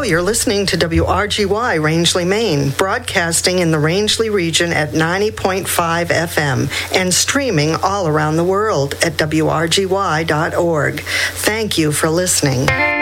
you're listening to WRGY Rangeley, Maine, broadcasting in the Rangeley region at 90.5 FM and streaming all around the world at WRGY.org. Thank you for listening.